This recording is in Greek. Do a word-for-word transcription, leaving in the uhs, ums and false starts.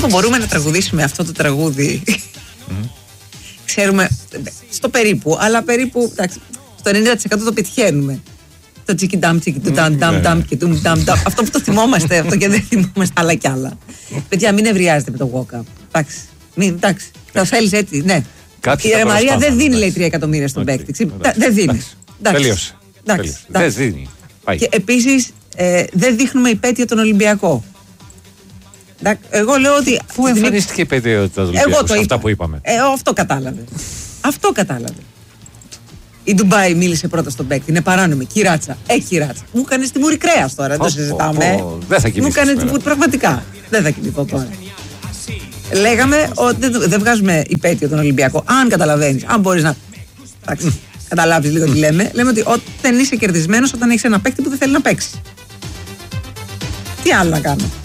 μπορούμε να τραγουδήσουμε αυτό το τραγούδι. Mm. Ξέρουμε στο περίπου, αλλά περίπου εντάξει, στο ενενήντα τοις εκατό το πετυχαίνουμε. Το τσίκι ντάμ, τσίκι του ντάμ, ντάμ, ντάμ και του ντάμ, ντάμ. Αυτό που το θυμόμαστε, αυτό και δεν θυμόμαστε άλλα κι άλλα. Παιδιά, μην ευριάζετε με το walk-up. Εντάξει. Μην, εντάξει. Το θέλεις έτσι, ναι. Κάτι η Ρε Μαρία δεν δίνει, λέει, τρία εκατομμύρια στον παίκτη. Δεν δίνει. Τελείωσε. Δεν δίνει. Και επίσης ε, δεν δείχνουμε υπέτειο τον Ολυμπιακό. Εγώ λέω ότι. Πού εμφανίστηκε η υπέτειο του Ολυμπιακού, αυτά που είπαμε. Ε, αυτό κατάλαβε. Αυτό κατάλαβε. Η Ντουμπάι μίλησε πρώτα στον παίκτη. Είναι παράνομη. Κυράτσα. Ε, κυράτσα. Μου έκανε τη μουρή κρέας τώρα. Δεν το συζητάμε. Δεν θα κοιμηθώ. Μου έκανε πραγματικά. Δεν θα κοιμηθώ τώρα. Λέγαμε ότι δεν βγάζουμε υπέτειο τον Ολυμπιακό. Αν καταλαβαίνει, αν μπορεί να. Εντάξει, καταλάβει λίγο τι λέμε. Λέμε ότι όταν είσαι κερδισμένο, όταν έχει ένα παίκτη που δεν θέλει να παίξει. Τι άλλο να κάνω.